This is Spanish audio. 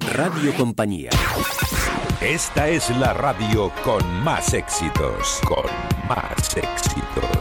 Radio Compañía. Esta es la radio con más éxitos. Con más éxitos.